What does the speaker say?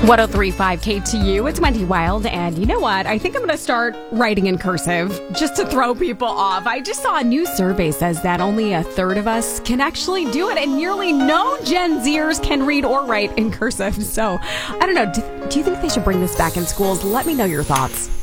1035 KTU. It's Wendy Wild. And you know what? I think I'm going to start writing in cursive just to throw people off. I just saw a new survey says that only a third of us can actually do it. And nearly no Gen Zers can read or write in cursive. So I don't know. Do you think they should bring this back in schools? Let me know your thoughts.